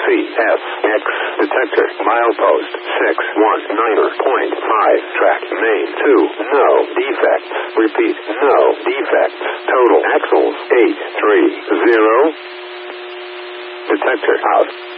CSX detector. Milepost 619.5. Track main 2. No defects. Repeat, no defects. Total axles 830. Detector out.